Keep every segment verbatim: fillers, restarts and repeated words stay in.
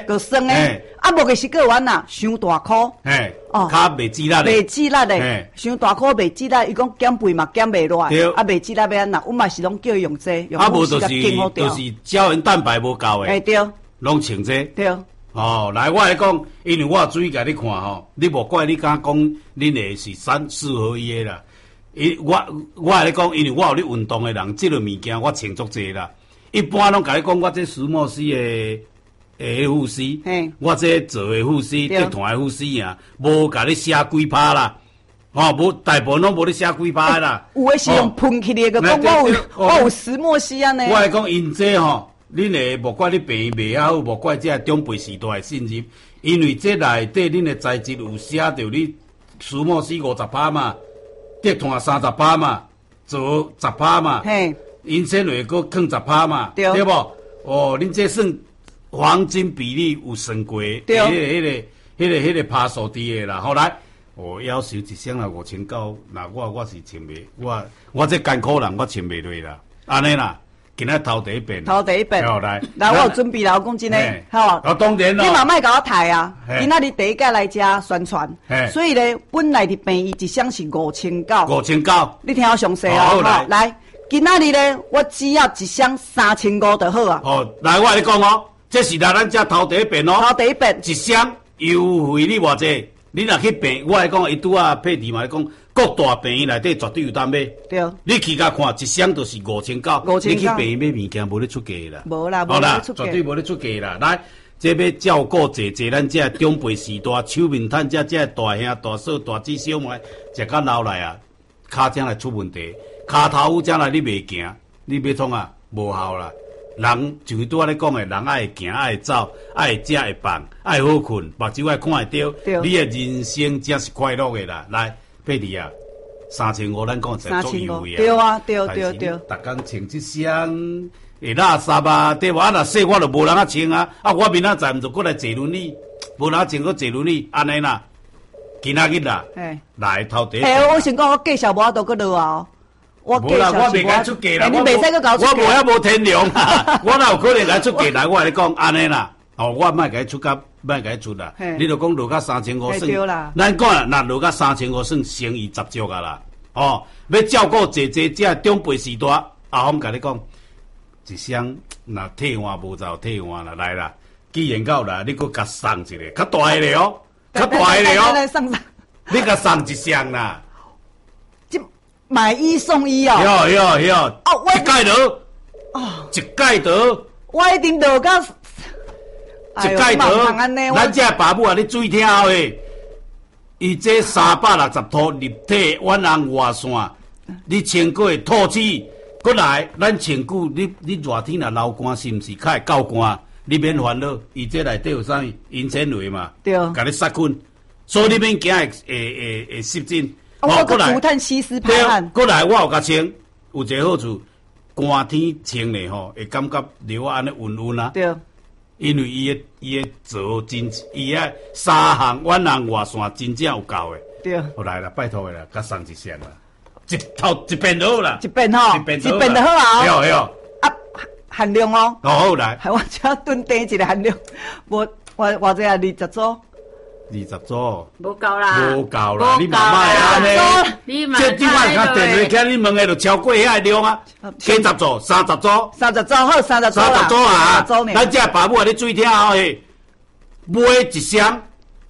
个酸诶，啊，无个是个丸呐，伤大颗， 嘿，哦，卡袂止力的， 袂止力的，伤大颗袂止力，伊讲减肥嘛减袂落来，啊，袂止力要安那，阮嘛是拢叫伊用这，用啊，无就是就是胶原蛋白无够诶， 哎对， 拢穿这， 对。 哦，来，我来讲，因为我注意甲你看吼，你无怪你敢讲，恁诶是三适合伊诶啦。伊我我来讲，因为我有咧运动诶人，即个物件我穿足济啦。一般拢甲你讲，我这石墨烯诶诶护丝，我这做诶护丝，这团诶护丝啊，无甲你写几拍啦。哦，无大部分拢无咧写几拍啦。 有诶是用喷起嚟个，讲我有我有石墨烯啊呢。 我来讲，因这吼。恁诶，无怪你病袂啊好，无怪这长辈时代诶信任，因为这内底恁诶材质有写着你石墨烯五十趴嘛，竹炭三十趴嘛，做十趴嘛， 嘿， 因纤维佫放十趴嘛，对对无？哦，恁这算黄金比例有算过，对，迄、那个、迄、那个、迄、那个、迄个趴数低诶啦。后来我要求一箱啦五千九，那我我是穿袂，我我这艰苦人我穿袂落啦，安尼啦。今仔头第一遍， 头第一遍， 来， 来，我有准备啦，我讲真诶， 好，我当然咯， 你嘛莫甲我抬啊，今仔日第一届来遮宣传，所以咧，本来的便宜一箱是五千九， 五千九， 你听我详细啊，好，来，今仔日咧，我只要一箱三千五就好啊。 哦，来，我来讲哦，这是来咱遮头第一遍哦， 头第一遍， 一箱优惠你偌济？你若去病，我来讲，伊拄啊配地嘛来讲。各大病院内底绝对有当买， 对。 你去甲看，一箱就是五千九， 五千九。 你去病院买物件无咧出价啦， 无啦，无咧出价， 绝对无咧出价啦。来，这要照顾坐坐咱这长辈时代，手面摊这这大兄大嫂大姊小妹，食到老来啊，骹将来出问题，骹头将来你袂行，你要创啊无效啦。人就是拄仔咧讲诶，人爱会行，爱会走，爱会食会放，爱好困，目睭爱看会着，你诶人生才是快乐诶啦。来。佩蒂啊，三千五，咱讲才足优惠啊！ 对啊，对对对。 逐工穿一箱会垃圾啊，对无？啊，若说我就无人啊穿啊，啊，我明仔载毋就过来坐轮椅，无人穿过坐轮椅，安尼啦。今仔日啦，来头第一。 哎，我想讲，我介绍无法度去落啊。我介绍我袂该出价啦， 你袂使去搞出价。 我无遐无天良啊，我哪有可能来出价来？我来讲安尼啦。哦，我莫甲伊出甲，莫甲伊出啦。你就讲落甲三千五算，咱讲啦，落甲三千五算生意十足啊啦。哦，要照顾坐坐这长辈时代，阿峰甲你讲，一箱若替换无就替换啦，来啦。既然到啦，你搁甲送一个，较大个哦，较大个哦。你甲送一箱啦。 这买一送一哦。 哟哟哟。 哦，我一盖得。 哦。 一盖得。 我一定落甲。 一盖得，咱这爸母啊，你注意听好诶。伊这三百六十套立体远红外线，你穿过透气，过来，咱穿久，你你热天若流汗是毋是较会够汗？你免烦恼，伊这内底有啥物？因纤维嘛， 对， 甲你杀菌，所以你免惊会会会会湿疹。 哦，过来，除碳吸湿排汗。 过来，我有甲穿，有一个好处，寒天穿咧吼，会感觉流啊安尼温温啊。对。因为伊诶伊诶做真，伊诶三项远红外线真正有够诶。对。好来啦，拜托诶啦，甲送一箱啦，一头一遍就好啦。 一遍吼，一遍就好啊。 对哦对哦。 啊，限量哦。 哦好来。 系我只顿订一个限量，无我或者啊二十组。 二十组。 无够啦。 无够啦，你嘛卖安尼。 你嘛这即摆甲电话起，你问诶就超过遐量啊。几十组，三十组。 三十组好，三十组啦。 三十组啊！咱这爸母啊，你注意听好嘿，买一箱，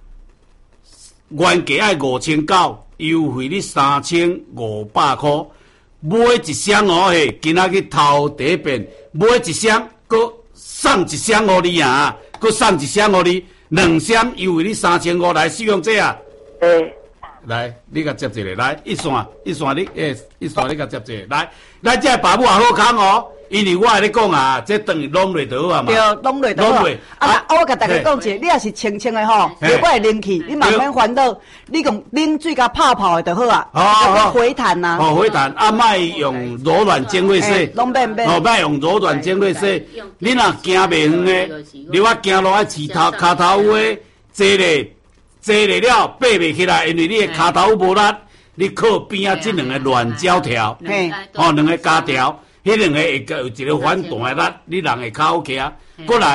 原价爱五千九，优惠你三千五百块。买一箱哦嘿，今仔日头第一遍买一箱，搁送一箱互你啊，搁送一箱互你。两箱优惠你三千五来使用这啊！ 诶， 来，你甲接一个来，一线一线你诶，一线你甲接一个来，咱这爸母也好康哦，因为我来讲啊，这等于拢落就好啊嘛。 对，拢落就好。啊，我甲大家讲者，你也是清清的吼，如果会冷气，你慢慢烦恼，你用冷水甲泡泡的就好啊。哦，回弹呐。 哦，回弹啊，莫用柔软尖锐洗。 拢免免。 哦，莫用柔软尖锐洗。你若行袂远的，你我行路爱饲头骹头有诶，坐咧坐咧了爬袂起来，因为你的骹头无力，你靠边啊这两个软胶条，哦，两个胶条，迄两个会有一个反弹的力，你人会较好行。过来。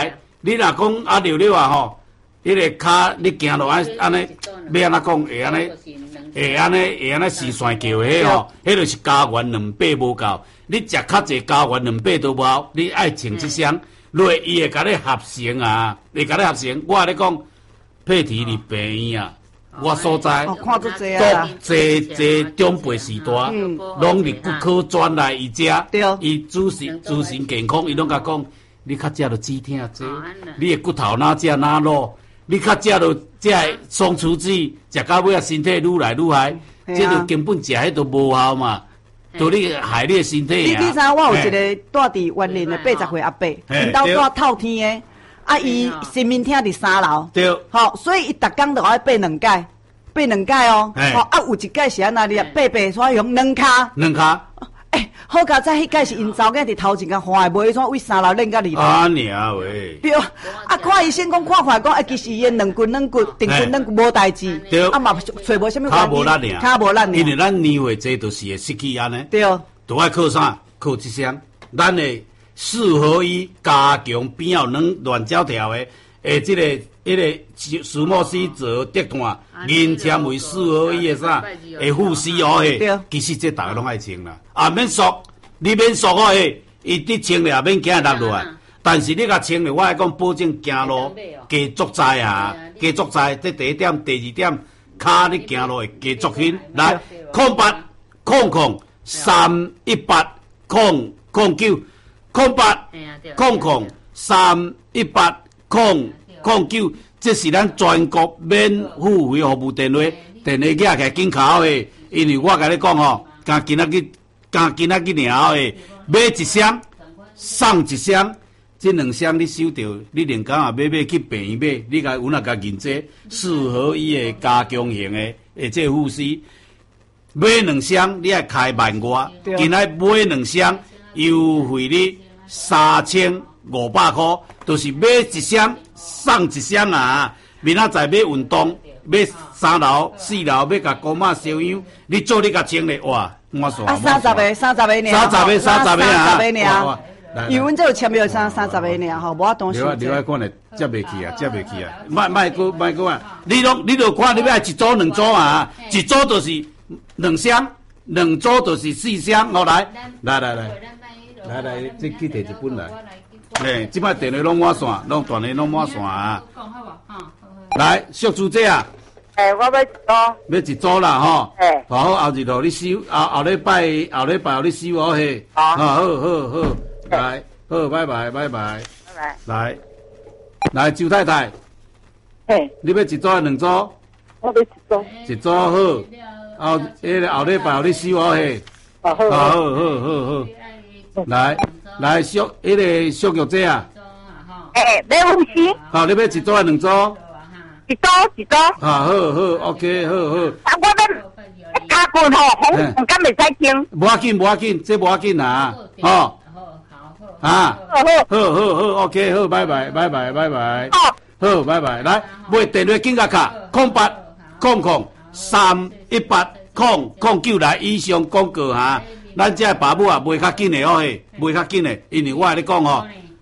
你若讲啊溜溜啊吼，迄个骹你行落安安尼，要安怎讲会安尼，会安尼会安尼四线桥迄吼，迄就是加元两百无够。你食较济加元两百都无，你爱穿这双，落伊会甲你合成啊，会甲你合成。我咧讲，配体伫病院啊。我所在， 哦，看足济啊， 足济济长辈时代，拢伫骨科转来伊遮，伊主神主神健康，伊拢甲讲，你较食着止痛剂，你的骨头哪食哪落，你较食着这松弛剂，食到尾啊身体愈来愈害，这就根本食迄都无效嘛，都你害你的身体啊。 你你知我有一个住伫园林的八十岁阿伯，因兜住透天的。啊！伊生命厅伫三楼， 对， 好，所以伊逐工都爱爬两届，爬两届哦。好啊，有一届是安那哩，爬爬煞用两骹， 两骹。 诶，好佳哉，迄届是因查某囝伫头前甲换的，无伊煞为三楼练到二楼。 啊娘喂！ 对，啊，看医生讲看看讲，啊，其实伊两骨两骨、定骨两骨无代志， 对， 啊嘛找无啥物原因。 骹无力尔， 骹无力尔。 因为咱年岁这都是会失去安尼。 对， 都爱靠啥？靠这项，咱的四合一加强边后软乱胶条的。诶，即、这个、迄、个石墨烯做竹炭，银纤维四合一的啥，会护膝哦嘿。其实这大家拢爱穿啦，啊免束，你免束哦嘿，伊你穿了也免惊落落来。但是你甲穿了，我来讲保证行路加足载啊，加足载。这第一点，第二点，骹你行路会加足轻。来，空八空空三一八空空九空八空空三一八。空空九，这是咱全国免付费服务电话，电话举起来紧敲的，因为我甲你讲吼，刚今仔日，刚今仔日尔的，买一箱送一箱，这两箱你收到，你连工也买买去病院买，你甲有哪甲认这四合一的加强型的，诶，这护士买两箱你爱开万外，今仔买两箱优惠你三千五百块。都是买一箱送一箱啊！明仔载要运动，要三楼、四楼要甲姑妈烧香，你做你甲穿咧哇！我说啊，三十个，三十个呢？ 三十个，三十个啊！ 三十个呢？因为阮这有签约三三十个呢，吼，无法当时。 你你爱看咧，接袂去啊，接袂去啊！卖卖个卖个啊！你拢你著看，你要一组两组啊，一组就是两箱，两组就是四箱。好来，来来来，来来，这去摕一本来。诶，即摆电话拢满线，拢断咧拢满线啊！来，小猪姐啊！ 诶，我要一组。 要一组啦吼！ 诶， 好，后日头你收，后后礼拜后礼拜你收好嘿。 好， 好好好，来，好，拜拜拜拜。 拜拜。 来，来，周太太。 嘿。 你要一组还两组？ 我要一组。 一组好，后迄个后礼拜你收好嘿。 好好好好好好。来。来，小迄个小玉姐啊， 诶，要五十。 好，你要一组还两组？ 一组一组。 啊，好好 ，OK， 好好。 啊，我要脚棍吼，红红敢袂使听。 无要紧，无要紧，这无要紧啊，吼。好好。啊，好好好好 ，OK， 好，拜拜，拜拜，拜拜。好，好，拜拜。来，买电话紧甲卡，空八空空三一八空空九来以上广告哈。咱这爸母啊，卖较紧的哦嘿，卖较紧的，因为我跟你讲哦，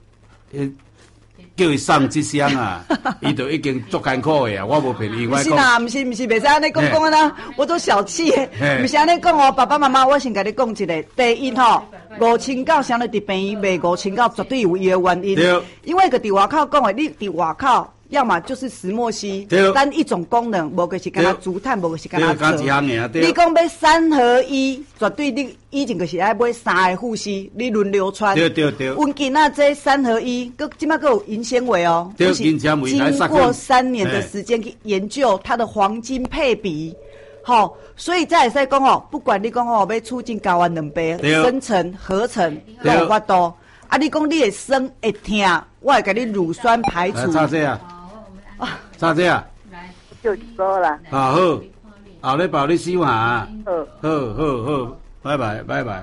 叫伊送一箱啊，伊就已经足艰苦的啊，我无骗你。 不是啦，不是不是，袂使安尼讲讲啊啦，我都小气的，不是安尼讲哦，爸爸妈妈，我先甲你讲一个，第一吼，五千九谁咧伫病院卖五千九，绝对有伊的原因，因为个伫外口讲的，你伫外口。要么就是石墨烯，单一种功能，无就是干那竹炭，无就是干那做。你讲要三合一，绝对你以前就是爱买三个护膝，你轮流穿。 对对对。 阮囡仔这三合一，佮即摆佮有银纤维哦， 对，银纤维经过三年的时间去研究它的黄金配比，好，所以再会使讲哦，不管你讲哦，要促进睾丸两倍生成、合成，都有法度。啊，你讲你会酸会痛，我会甲你乳酸排除。 差这啊。啊，差这啊， 就一组啦。 啊好，后礼拜你收下。 好， 好好好，拜拜拜拜。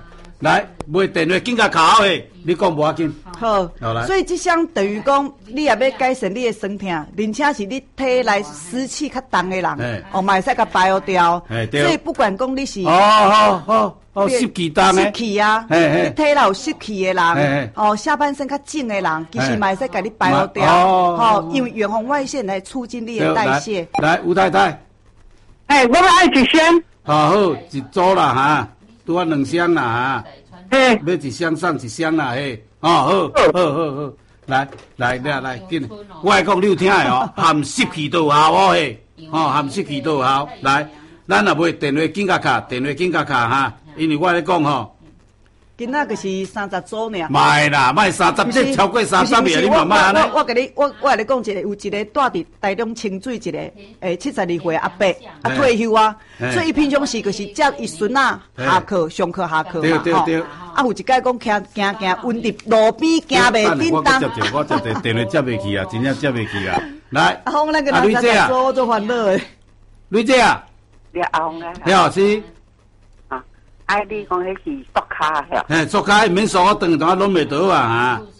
来，买电话紧甲卡诶，你讲无要紧。 好， 好来。 所以这项等于讲，你也要改善你的酸痛，而且是你体内湿气较重的人，哦，嘛会使甲排除掉。所以不管讲你是哦哦哦哦湿气重的， 湿气啊，你体内有湿气的人，哦，下半身较紧的人，其实嘛会使甲你排除掉。哦，因为远红外线来促进你的代谢。 来，吴太太。 哎，我爱一箱。 好好，一组啦哈，拄啊两箱啦哈。 嘿， 要一箱送一箱啦嘿。哦，好，好好好，来来来来，紧！我来讲你有听的哦，含湿气都有效哦嘿，哦含湿气都有效。来，咱若买电话紧甲卡，电话紧甲卡哈，因为我咧讲吼。 今仔个是三十组呢。 卖啦，卖三十，这超过三十个，你慢慢安尼。 我我甲你，我我来你讲一个，有一个住伫台中清水一个，诶，七十二岁阿伯，啊退休啊，所以伊平常时就是接伊孙仔下课、上课下课嘛，吼。啊，有一摆讲行行行，温伫路边行袂叮当。 我接着，我接着，电话接袂去啊，真正接袂去啊。来， 阿峰那个男仔说我做欢乐诶。 吕姐啊， 你阿峰啊？ 你好，是。 哎，你讲迄是塑卡吓？ 嘿，塑卡免塑，我当当拢袂到啊哈。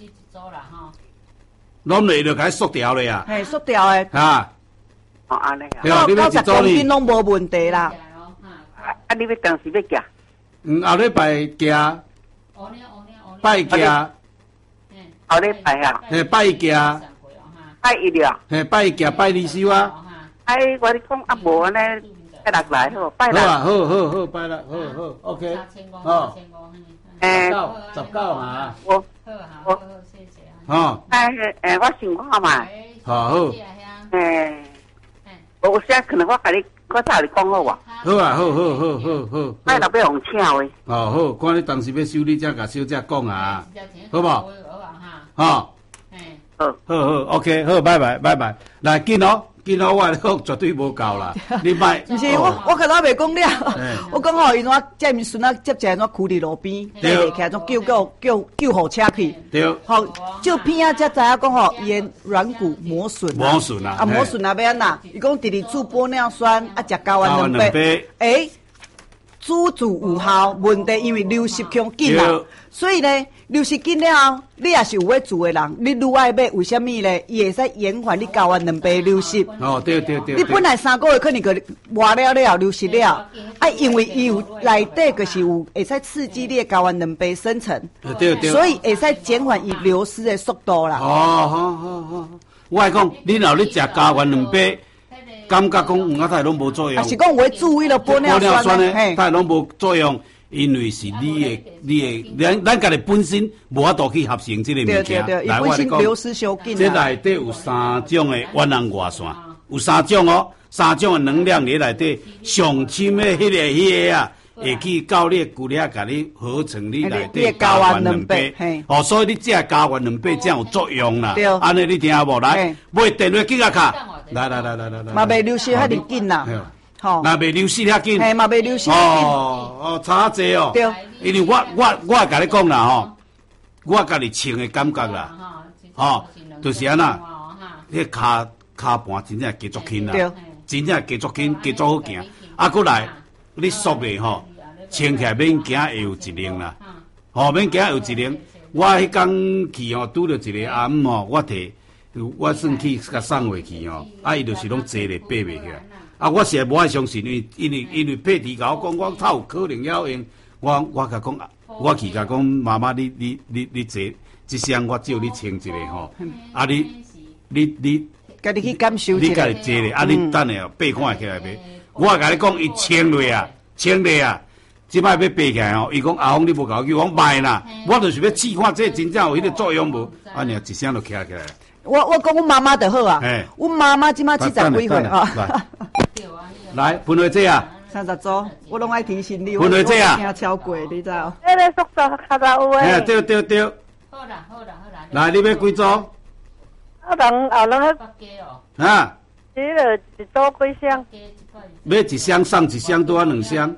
拢袂着甲塑掉咧啊。 嘿，塑掉诶。 哈。 哦，安尼啊。 到九十公斤拢无问题啦。 啊，你要当时要寄？ 嗯，后礼拜寄。拜寄。 后礼拜啊。 嘿，拜寄。 拜一了。 嘿，拜寄拜二收啊。 哎，我你讲啊无安尼。拜六来好，拜六。 好啊，好好好，拜六，好好 ，OK，哦， 诶， 十九，十九啊， 我，我， 哦， 哎诶，我想看嘛， 好好， 诶，我现可能我甲你，我早你讲好哇， 好啊，好好好好好， 拜六要用请诶， 哦好，看你当时要收你才甲小姐讲啊，好不？好，好，好好 ，OK， 好，拜拜拜拜，来紧哦。今仔我讲绝对无够啦，你卖。 不是我，我可能未讲了。我讲吼，因怎这面孙仔接起来怎徛伫路边，对，起来怎叫叫叫救护车去。 对。 好，照片啊才知影讲吼，伊的软骨磨损。 磨损啊。 啊，磨损啊，要安那？伊讲直直煮玻尿酸，啊，食睾丸两杯。诶，煮煮有效，问题因为流失强紧啊。所以呢，流失紧了后，你也是有要做的人，你愈爱买，为什么呢？伊会使延缓你睾丸两杯流失。 哦，对对对。 你本来三个月可能个活了了，流失了，啊，因为伊有内底就是有会使刺激你的睾丸两杯生成。 对对。 所以会使减缓伊流失的速度啦。 哦，好好好，我爱讲，你若你食睾丸两杯，感觉讲有啊，它拢无作用。 啊，是讲有注意了玻尿酸呢，它拢无作用。因为是你的、你的，咱咱家己本身无法度去合成这个物件。 来，我你讲，流失小紧。 这内底有三种的弯囊外线，有三种哦，三种的能量在内底，上深的迄个、迄个啊，会去到你骨力，甲你合成你内底睾丸两倍。哦，所以你这睾丸两倍才有作用啦。对。安尼你听无？来，买电话记个卡。来来来来来来。 嘛袂流失遐尼紧啦。 吼，那袂流失遐紧， 嘿嘛袂流失遐紧。 哦哦，差济哦。对。因为我我我甲你讲啦吼，我家己穿的感觉啦，吼，就是安那，迄骹骹盘真正加足轻啦，真正加足轻，加足好行。啊，过来你缩咧吼，穿起来免惊会有一零啦，吼免惊有一零。我迄天去吼，拄着一个阿姆吼，我摕我算去甲送回去吼，啊伊就是拢坐咧爬袂起来。啊！我实在无爱相信，因为因为因为佩蒂甲我讲，我他有可能要用。我我甲讲，我去甲讲，妈妈，你你你你坐，即箱我借你穿一下吼。啊你你你， 家己去感受一下。 你家己坐咧，啊你等下爬看起来袂？我甲你讲，伊穿落啊，穿落啊，即摆要爬起来吼。伊讲阿峰，你无甲我叫，我歹啦，我就是要试看这真正有迄个作用无？啊，尔一声就起来。 我我讲我妈妈就好啊，我妈妈即摆七十几岁啊。 来，分下这啊， 三十组，我拢爱提醒你， 分下这啊， 听超过，你知道？ 这个宿舍较早有诶。 哎，对对对。好啦好啦好啦。来，你要几组？ 啊，人后人去。啊。 这个一组几箱？ 买一箱送一箱，多啊两箱。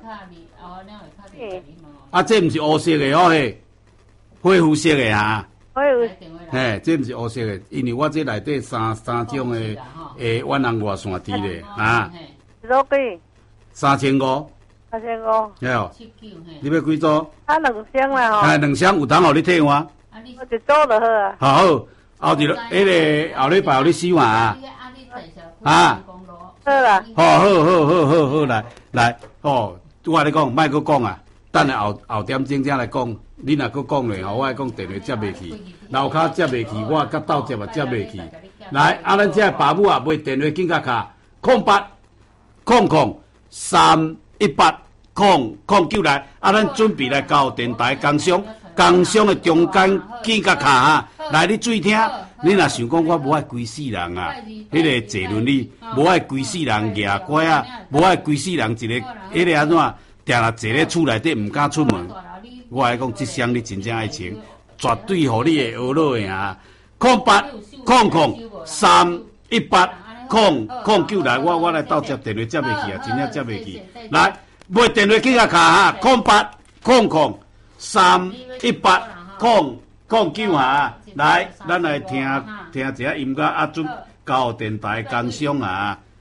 啊，这毋是黑色的哦嘿，灰肤色的哈。 灰肤。 嘿，这毋是黑色的，因为我这内底三三种的诶弯囊外线伫咧啊。 一组几？ 三千五。 三千五。 哎呦，你要几组？ 啊，两箱啦吼。 哎，两箱有通互你退换？ 我一组就好啊。 好，后日迄个后礼拜互你洗换啊。啊。 好啦。 好好好好好好来来，哦，我跟你讲，莫搁讲啊，等下后后点钟才来讲。你若搁讲咧吼，我讲电话接袂去，楼骹接袂去，我甲斗接也接袂去。来，啊，咱这爸母啊，买电话紧甲卡，空八空空三一八空空九来，啊，咱准备来交电台工商，工商的中间紧甲卡啊，来你注意听，你若想讲我无爱规世人啊，迄个坐轮椅，无爱规世人牙拐啊，无爱规世人一个迄个安怎，定若坐咧厝内底毋敢出门。我来讲，这箱你真正爱穿，绝对互你会学落的啊！空八空空三一八空空九来，我我来倒接电话接袂去啊，真正接袂去。来，买电话机啊卡哈，空八空空三一八空空九啊！来，咱来听听一下音乐啊，准交电台工商啊！